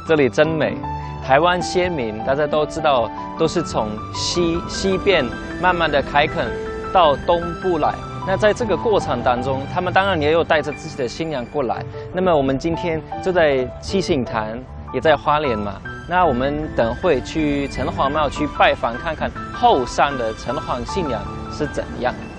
这里真美。台湾先民大家都知道，都是从西边慢慢的开垦到东部来。那在这个过程当中，他们当然也有带着自己的信仰过来。那么我们今天就在七星潭，也在花莲嘛。那我们等会去城隍庙去拜访看看后山的城隍信仰是怎么样。